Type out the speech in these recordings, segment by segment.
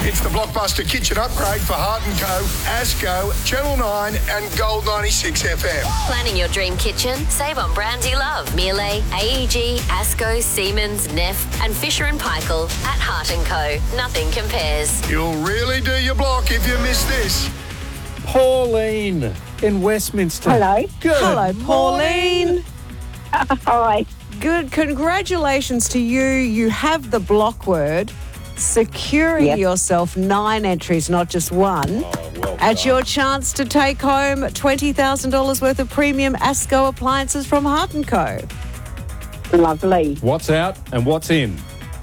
It's the Blockbuster Kitchen Upgrade for Hart & Co, Asco, Channel 9 and Gold 96 FM. Planning your dream kitchen? Save on brands you love. Miele, AEG, Asco, Siemens, Neff and Fisher & Paykel at Hart & Co. Nothing compares. You'll really do your block if you miss this. Pauline in Westminster. Hello. Good. Hello, Pauline. Hi. Good. Congratulations to you. You have the block word, securing Yep. yourself 9 entries, not just one. Well At done. your chance to take home $20,000 worth of premium Asco appliances from Hart & Co. Lovely. What's out and what's in?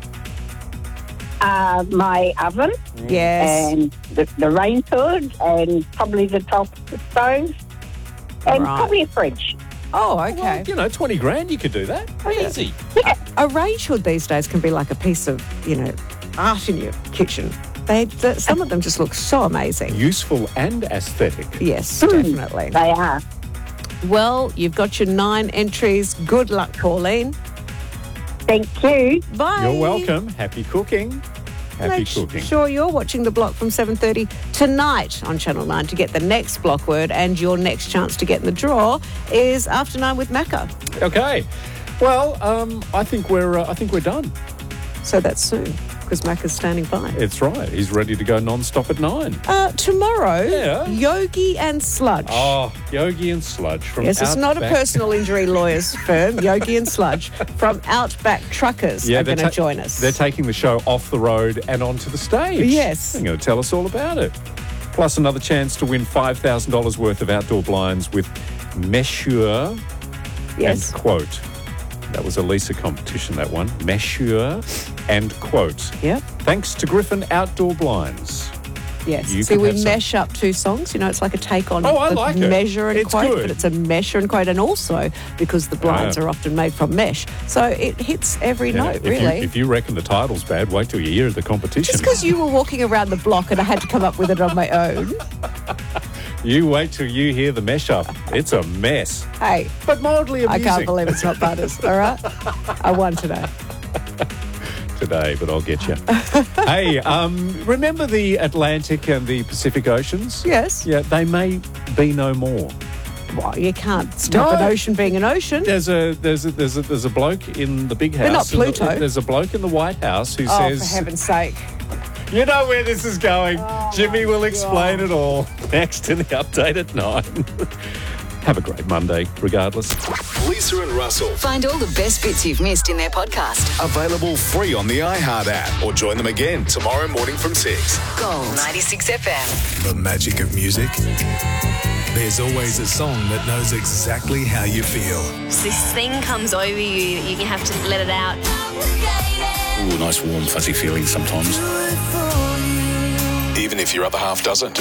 My oven Yes. and the rain hood and probably the top of the stove and Right. probably a fridge. Oh, okay. Well, 20 grand, you could do that. Easy. A range hood these days can be like a piece of, art in your kitchen. Some of them just look so amazing. Useful and aesthetic. Yes, definitely. They are. Well, you've got your 9 entries. Good luck, Pauline. Thank you. Bye. You're welcome. Happy cooking. Happy Make cooking. sure you're watching The Block from 7:30 tonight on Channel 9 to get the next block word, and your next chance to get in the draw is after 9 with Macca. Okay. Well, I think we're done. So that's soon, because Macca's standing by. It's right. He's ready to go non-stop at 9. Tomorrow, Yeah. Yogi and Sludge. Oh, Yogi and Sludge from Yes, it's not a Outback. personal injury lawyers firm. Yogi and Sludge from Outback Truckers are going to join us. They're taking the show off the road and onto the stage. Yes. They're going to tell us all about it. Plus another chance to win $5,000 worth of outdoor blinds with Mesure Yes. and Quote. That was a Lisa competition, that one. Mesure and Quote. Yep. Thanks to Griffin Outdoor Blinds. Yes. You See, can we have some. mesh up 2 songs. It's like a take on Oh, I the like it. measure and It's quote, good. but it's a measure and quote, and also because the blinds are often made from mesh. So it hits every note, really. If you reckon the title's bad, wait till you hear the competition. Just because you were walking around the block and I had to come up with it on my own. You wait till you hear the mesh up. It's a mess. Hey, But mildly I amusing. can't believe it's not butters, all right? I won today. Today, but I'll get you. Hey, remember the Atlantic and the Pacific Oceans? Yes. Yeah, they may be no more. Well, you can't stop No. an ocean being an ocean. There's a bloke in the big house. They're not Pluto. There's a bloke in the White House who Oh, says, for heaven's sake. "You know where this is going." Jimmy will explain it all next in the update at 9. Have a great Monday, regardless. Lisa and Russell. Find all the best bits you've missed in their podcast. Available free on the iHeart app or join them again tomorrow morning from 6. Gold 96 FM. The magic of music. There's always a song that knows exactly how you feel. This thing comes over you, you have to let it out. Ooh, nice warm fuzzy feeling sometimes. Even if your other half doesn't.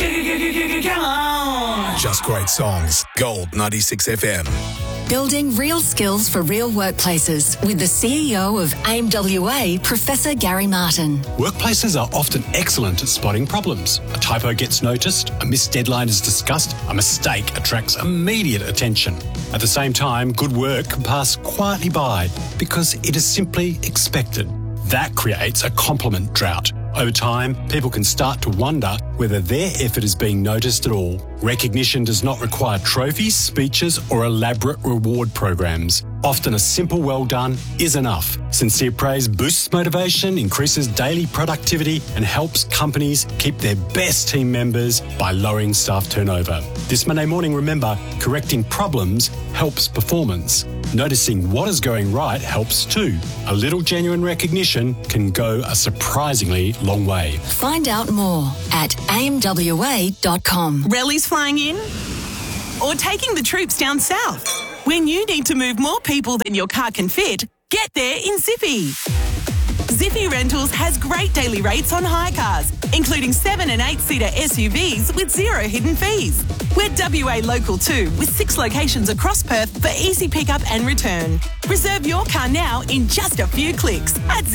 Just great songs. Gold 96 FM. Building real skills for real workplaces with the CEO of AIMWA, Professor Gary Martin. Workplaces are often excellent at spotting problems. A typo gets noticed, a missed deadline is discussed, a mistake attracts immediate attention. At the same time, good work can pass quietly by because it is simply expected. That creates a compliment drought. Over time, people can start to wonder whether their effort is being noticed at all. Recognition does not require trophies, speeches, or elaborate reward programs. Often a simple well done is enough. Sincere praise boosts motivation, increases daily productivity, and helps companies keep their best team members by lowering staff turnover. This Monday morning, remember, correcting problems helps performance. Noticing what is going right helps too. A little genuine recognition can go a surprisingly long way. Find out more at aimwa.com. Rallies flying in? Or taking the troops down south? When you need to move more people than your car can fit, get there in Zippy. Zippy Rentals has great daily rates on hire cars, including 7 and 8-seater SUVs with 0 hidden fees. We're WA local too, with 6 locations across Perth for easy pickup and return. Reserve your car now in just a few clicks at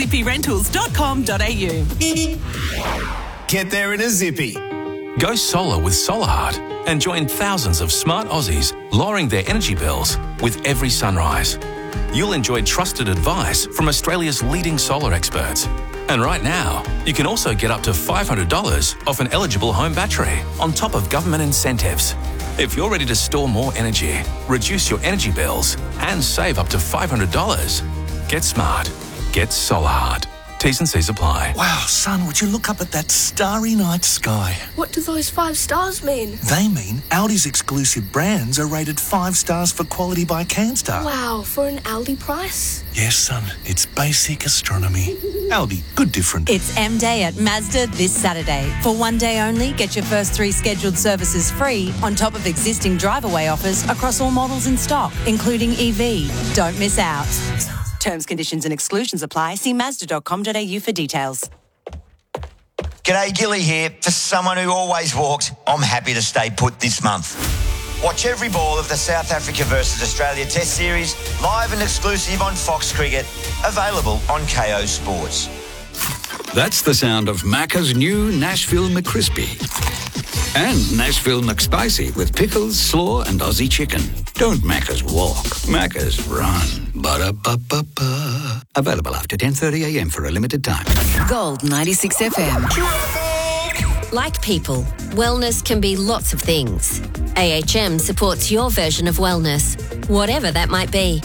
zippyrentals.com.au. Get there in a zippy. Go solar with SolarHeart and join thousands of smart Aussies lowering their energy bills with every sunrise. You'll enjoy trusted advice from Australia's leading solar experts. And right now, you can also get up to $500 off an eligible home battery on top of government incentives. If you're ready to store more energy, reduce your energy bills, and save up to $500, get smart. Get Solar. T's and C's apply. Wow, son, would you look up at that starry night sky? What do those 5 stars mean? They mean Aldi's exclusive brands are rated 5 stars for quality by CanStar. Wow, for an Aldi price? Yes, son, it's basic astronomy. Aldi, good different. It's M-Day at Mazda this Saturday. For one day only, get your first 3 scheduled services free on top of existing drive-away offers across all models in stock, including EV. Don't miss out. Terms, conditions and exclusions apply. See Mazda.com.au for details. G'day, Gilly here. For someone who always walks, I'm happy to stay put this month. Watch every ball of the South Africa versus Australia Test Series live and exclusive on Fox Cricket, available on KO Sports. That's the sound of Macca's new Nashville McCrispy. And Nashville McSpicy with pickles, slaw and Aussie chicken. Don't Macca's walk, Macca's run. Ba-da-ba-ba-ba. Available after 10:30am for a limited time. Gold 96 FM. Like people, wellness can be lots of things. AHM supports your version of wellness, whatever that might be.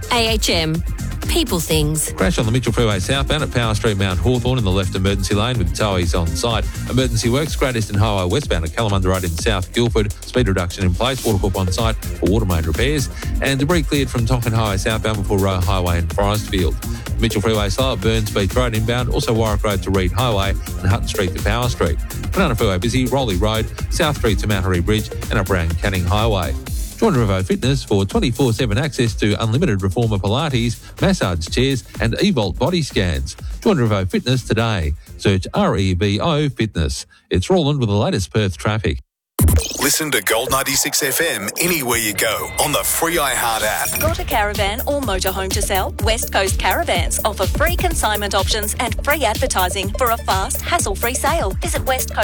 AHM. People things. Crash on the Mitchell Freeway southbound at Power Street, Mount Hawthorn in the left emergency lane with towies on site. Emergency works, Great Eastern Highway westbound at Kalamunda Road in South Guildford. Speed reduction in place, Watercorp on site for water main repairs. And debris cleared from Tonkin Highway southbound before Roe Highway in Forestfield. Mitchell Freeway slow at Burns Beach Road inbound, also Warwick Road to Reed Highway and Hutton Street to Power Street. Banana Freeway busy, Rowley Road, South Street to Mount Harry Bridge and up around Canning Highway. Join Revo Fitness for 24/7 access to unlimited reformer Pilates, massage chairs and eVolt body scans. Join Revo Fitness today. Search REVO Fitness. It's Roland with the latest Perth traffic. Listen to Gold 96 FM anywhere you go on the free iHeart app. Got a caravan or motorhome to sell? West Coast Caravans offer free consignment options and free advertising for a fast, hassle-free sale. Visit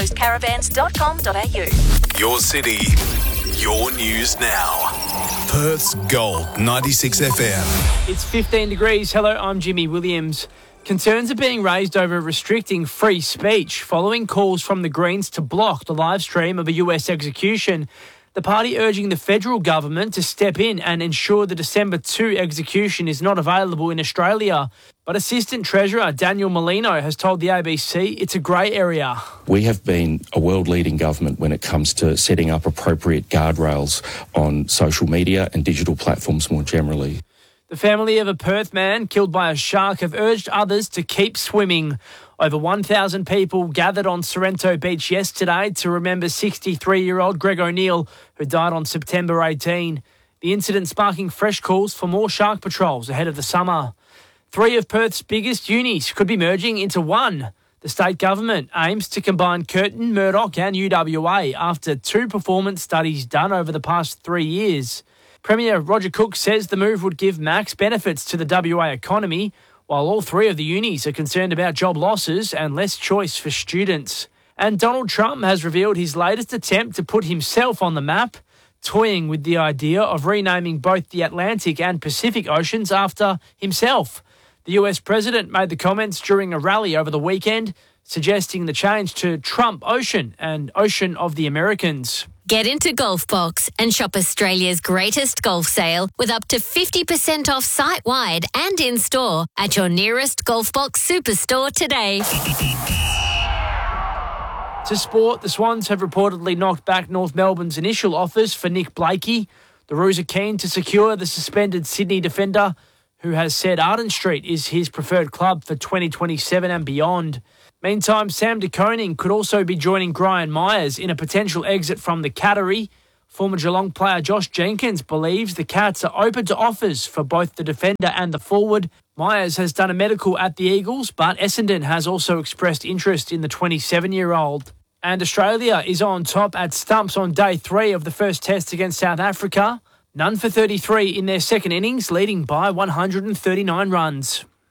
westcoastcaravans.com.au. Your city, your news now. Perth's Gold 96 FM. It's 15 degrees. Hello, I'm Jimmy Williams. Concerns are being raised over restricting free speech following calls from the Greens to block the live stream of a US execution. The party urging the federal government to step in and ensure the December 2 execution is not available in Australia. But Assistant Treasurer Daniel Molino has told the ABC it's a grey area. We have been a world-leading government when it comes to setting up appropriate guardrails on social media and digital platforms more generally. The family of a Perth man killed by a shark have urged others to keep swimming. Over 1,000 people gathered on Sorrento Beach yesterday to remember 63-year-old Greg O'Neill, who died on September 18. The incident sparking fresh calls for more shark patrols ahead of the summer. 3 of Perth's biggest unis could be merging into one. The state government aims to combine Curtin, Murdoch and UWA after 2 performance studies done over the past 3 years. Premier Roger Cook says the move would give max benefits to the WA economy, while all 3 of the unis are concerned about job losses and less choice for students. And Donald Trump has revealed his latest attempt to put himself on the map, toying with the idea of renaming both the Atlantic and Pacific Oceans after himself. The US president made the comments during a rally over the weekend, suggesting the change to Trump Ocean and Ocean of the Americans. Get into Golfbox and shop Australia's greatest golf sale with up to 50% off site-wide and in-store at your nearest Golfbox superstore today. To sport, the Swans have reportedly knocked back North Melbourne's initial offers for Nick Blakey. The Roos are keen to secure the suspended Sydney defender, who has said Arden Street is his preferred club for 2027 and beyond. Meantime, Sam de Koning could also be joining Brian Myers in a potential exit from the Cattery. Former Geelong player Josh Jenkins believes the Cats are open to offers for both the defender and the forward. Myers has done a medical at the Eagles, but Essendon has also expressed interest in the 27-year-old. And Australia is on top at stumps on day 3 of the first test against South Africa. None for 33 in their second innings, leading by 139 runs.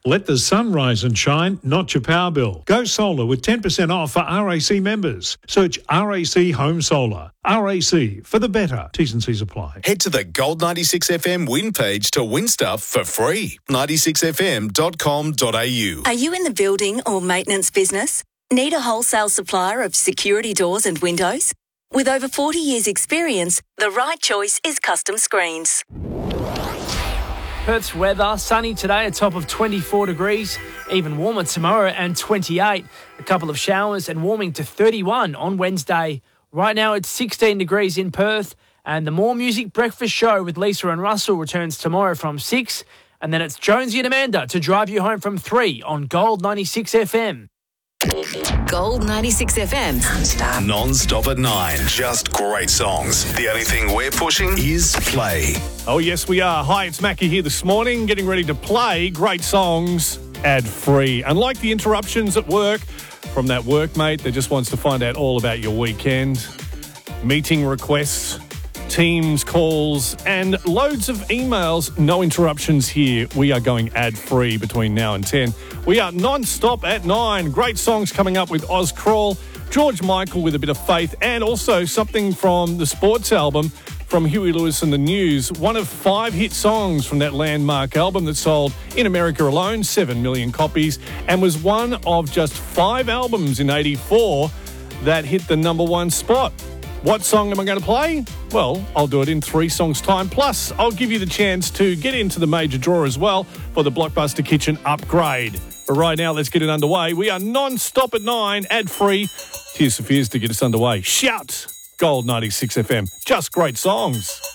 Let the sun rise and shine, not your power bill. Go solar with 10% off for RAC members. Search RAC Home Solar. RAC, for the better. T's and C's apply. Head to the Gold 96 FM win page to win stuff for free. 96fm.com.au. Are you in the building or maintenance business? Need a wholesale supplier of security doors and windows? With over 40 years' experience, the right choice is Custom Screens. Perth's weather, sunny today, a top of 24 degrees, even warmer tomorrow and 28. A couple of showers and warming to 31 on Wednesday. Right now it's 16 degrees in Perth, and the More Music Breakfast Show with Lisa and Russell returns tomorrow from 6, and then it's Jonesy and Amanda to drive you home from 3 on Gold 96 FM. Gold 96 FM. Non-stop at 9. Just great songs. The only thing we're pushing is play. Oh, yes, we are. Hi, it's Mackie here this morning, getting ready to play great songs ad-free. Unlike the interruptions at work from that workmate that just wants to find out all about your weekend, meeting requests, Teams calls, and loads of emails. No interruptions here. We are going ad-free between now and 10. We are non-stop at 9. Great songs coming up with Oz Crawl, George Michael with a bit of faith, and also something from the sports album from Huey Lewis and the News. One of 5 hit songs from that landmark album that sold in America alone 7 million copies and was one of just 5 albums in 84 that hit the number 1 spot. What song am I going to play? Well, I'll do it in 3 songs' time. Plus, I'll give you the chance to get into the major draw as well for the Blockbuster Kitchen upgrade. But right now, let's get it underway. We are non-stop at 9, ad-free. Tears for Fears to get us underway. Shout! Gold 96 FM. Just great songs.